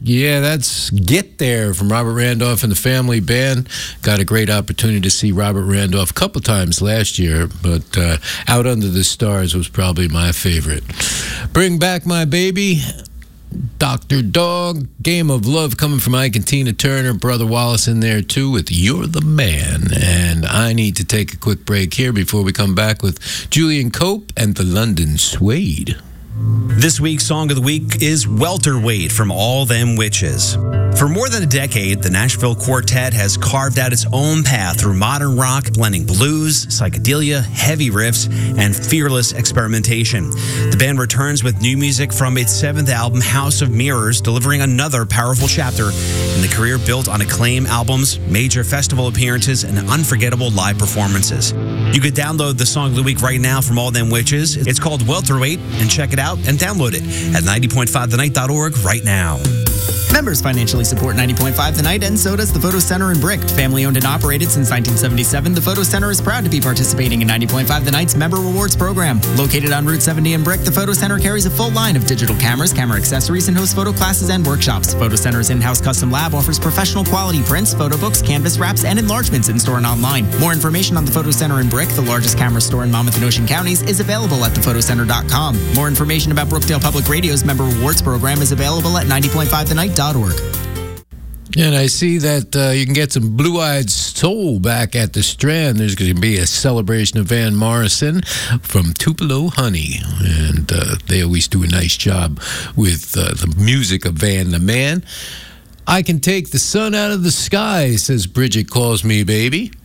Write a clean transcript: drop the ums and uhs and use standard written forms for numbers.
Yeah, that's Get There from Robert Randolph and the Family Band. Got a great opportunity to see Robert Randolph a couple times last year, but Out Under the Stars was probably my favorite. Bring Back My Baby, Dr. Dog, Game of Love coming from Ike and Tina Turner, Brother Wallace in there too with You're the Man. And I need to take a quick break here before we come back with Julian Cope and the London Suede. This week's Song of the Week is Welterweight from All Them Witches. For more than a decade, the Nashville Quartet has carved out its own path through modern rock, blending blues, psychedelia, heavy riffs, and fearless experimentation. The band returns with new music from its seventh album, House of Mirrors, delivering another powerful chapter in the career built on acclaimed albums, major festival appearances, and unforgettable live performances. You could download the Song of the Week right now from All Them Witches. It's called Welterweight, and check it out and download it at 90.5thenight.org right now. Members financially support 90.5 The Night, and so does the Photo Center in Brick. Family owned and operated since 1977, the Photo Center is proud to be participating in 90.5 The Night's Member Rewards program. Located on Route 70 in Brick, the Photo Center carries a full line of digital cameras, camera accessories, and hosts photo classes and workshops. Photo Center's in-house custom lab offers professional quality prints, photo books, canvas wraps, and enlargements in-store and online. More information on the Photo Center in Brick, the largest camera store in Monmouth and Ocean counties, is available at thephotoCenter.com. More information about Brookdale Public Radio's Member Rewards program is available at 90.5thenight.org. And I see that you can get some Blue-Eyed Soul back at the Strand. There's going to be a celebration of Van Morrison from Tupelo Honey. And they always do a nice job with the music of Van the Man. I can take the sun out of the sky, says Bridget Calls Me Baby.